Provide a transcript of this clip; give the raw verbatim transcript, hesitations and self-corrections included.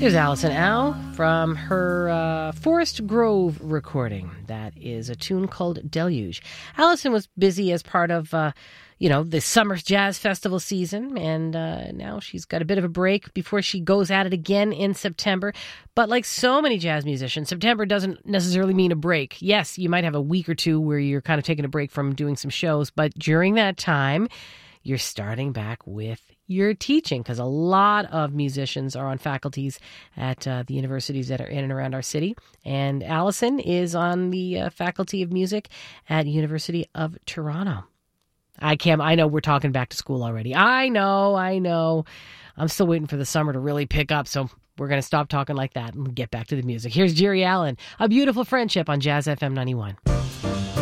Here's Allison Au from her uh, Forest Grove recording. That is a tune called Deluge. Allison was busy as part of, uh, you know, the Summer Jazz Festival season, and uh, now she's got a bit of a break before she goes at it again in September. But like so many jazz musicians, September doesn't necessarily mean a break. Yes, you might have a week or two where you're kind of taking a break from doing some shows, but during that time, you're starting back with your teaching, because a lot of musicians are on faculties at uh, the universities that are in and around our city. And Allison is on the uh, faculty of music at University of Toronto. I can't, I know we're talking back to school already. I know, I know. I'm still waiting for the summer to really pick up, so we're going to stop talking like that and get back to the music. Here's Jerry Allen, A Beautiful Friendship on Jazz F M ninety-one.